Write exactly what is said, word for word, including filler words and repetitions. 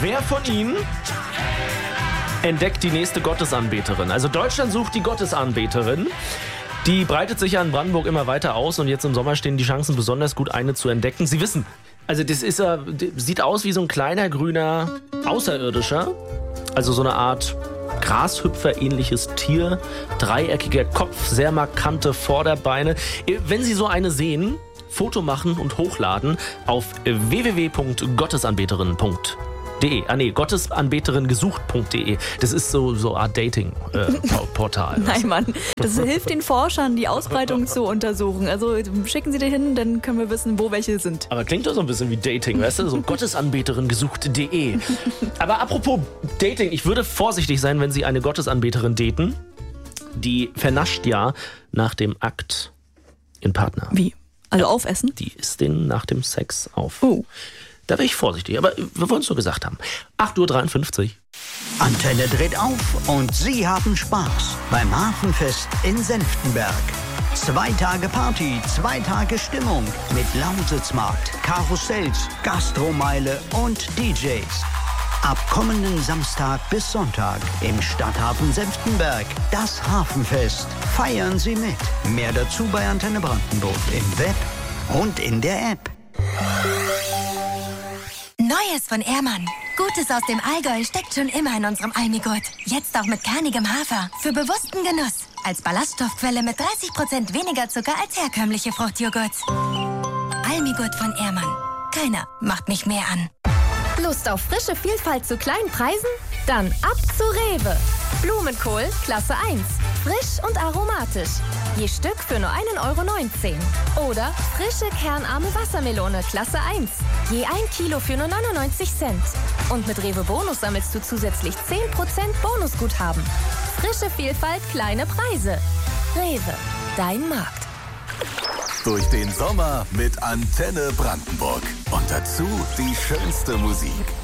Wer von Ihnen entdeckt die nächste Gottesanbeterin? Also Deutschland sucht die Gottesanbeterin. Die breitet sich ja in Brandenburg immer weiter aus und jetzt im Sommer stehen die Chancen besonders gut, eine zu entdecken. Sie wissen, also das ist ja, sieht aus wie so ein kleiner grüner Außerirdischer, also so eine Art Grashüpfer-ähnliches Tier, dreieckiger Kopf, sehr markante Vorderbeine. Wenn Sie so eine sehen, Foto machen und hochladen auf w w w punkt gottesanbeterin punkt de. Ah nee, gottesanbeterin gesucht punkt de. Das ist so so eine Art Dating-Portal. Äh, Nein, Mann. Das hilft den Forschern, die Ausbreitung zu untersuchen. Also schicken Sie die hin, dann können wir wissen, wo welche sind. Aber klingt doch so ein bisschen wie Dating, weißt du? So gottesanbeterin gesucht punkt de. Aber apropos Dating, ich würde vorsichtig sein, wenn Sie eine Gottesanbeterin daten. Die vernascht ja nach dem Akt ihren Partner. Wie? Also aufessen? Die isst den nach dem Sex auf. Oh. Da wäre ich vorsichtig, aber wir wollen es nur gesagt haben. acht Uhr dreiundfünfzig. Antenne dreht auf und Sie haben Spaß beim Hafenfest in Senftenberg. Zwei Tage Party, zwei Tage Stimmung mit Lausitzmarkt, Karussells, Gastromeile und D Js. Ab kommenden Samstag bis Sonntag im Stadthafen Senftenberg. Das Hafenfest. Feiern Sie mit. Mehr dazu bei Antenne Brandenburg im Web und in der App. Neues von Ehrmann. Gutes aus dem Allgäu steckt schon immer in unserem Almigurt. Jetzt auch mit kernigem Hafer. Für bewussten Genuss. Als Ballaststoffquelle mit dreißig Prozent weniger Zucker als herkömmliche Fruchtjoghurts. Almigurt von Ehrmann. Keiner macht mich mehr an. Lust auf frische Vielfalt zu kleinen Preisen? Dann ab zu Rewe. Blumenkohl Klasse eins. Frisch und aromatisch. Je Stück für nur ein Euro neunzehn. Oder frische kernarme Wassermelone Klasse eins. Je ein Kilo für nur neunundneunzig Cent. Und mit Rewe Bonus sammelst du zusätzlich zehn Prozent Bonusguthaben. Frische Vielfalt, kleine Preise. Rewe, dein Markt. Durch den Sommer mit Antenne Brandenburg. Und dazu die schönste Musik.